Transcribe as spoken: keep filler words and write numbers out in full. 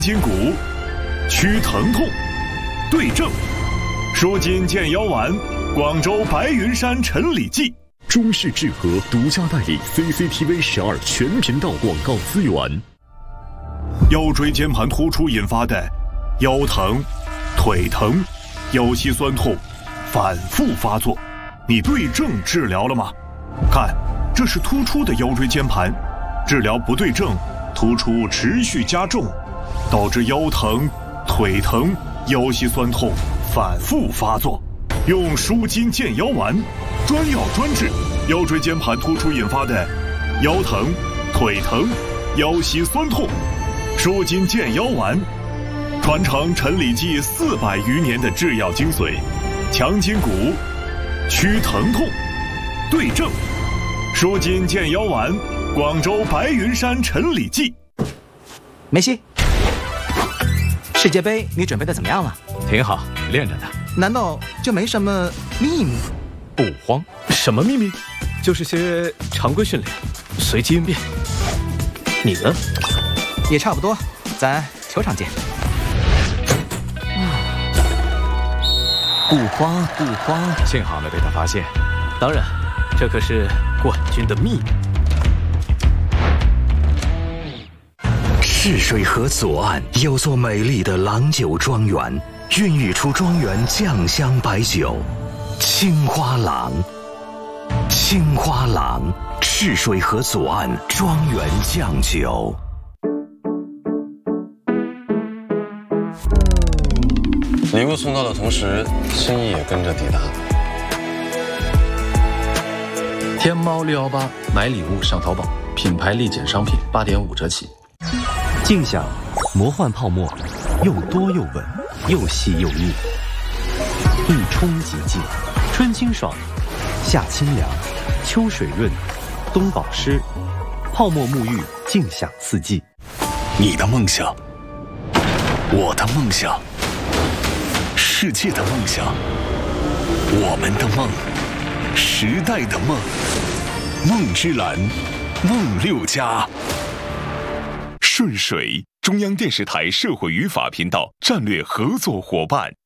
筋骨，祛疼痛，对症，舒筋健腰丸，广州白云山陈李济。 中式智和独家代理 C C T V 十二全频道广告资源。 腰椎间盘突出引发的腰疼、腿疼、腰膝酸痛反复发作，你对症治疗了吗？看，这是突出的腰椎间盘，治疗不对症，突出持续加重，导致腰疼、腿疼、腰膝酸痛反复发作。用舒筋健腰丸，专药专治腰椎间盘突出引发的腰疼、腿疼、腰膝酸痛。舒筋健腰丸，传承陈李济四百余年的制药精髓，强筋骨，祛疼痛，对症。舒筋健腰丸，广州白云山陈李济。 梅西，世界杯你准备的怎么样了？ 挺好，练着呢。 难道就没什么秘密？ 不慌，什么秘密？就是些常规训练，随机应变。你呢？ 也差不多，咱球场见。 不慌不慌，幸好没被他发现。当然，这可是冠军的秘密。 泗水河左岸有座美丽的郎酒庄园，孕育出庄园酱香白酒青花郎。青花郎，泗水河左岸庄园酱酒。 礼物送到的同时，心意也跟着抵达。 天猫六一八买礼物上淘宝，品牌立减商品八点五折起。 静享魔幻泡沫，又多又稳，又细又腻，一冲即净，春清爽，夏清凉，秋水润，冬保湿，泡沫沐浴，静享四季。 你的梦想，我的梦想，世界的梦想，我们的梦，时代的梦，梦之蓝，梦六家。顺水，中央电视台社会与法频道战略合作伙伴。